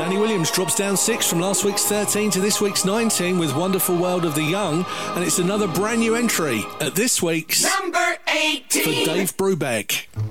Tony Williams drops down 6 from last week's 13 to this week's 19 with Wonderful World of the Young, and it's another brand new entry at this week's number 18 for Dave Brubeck.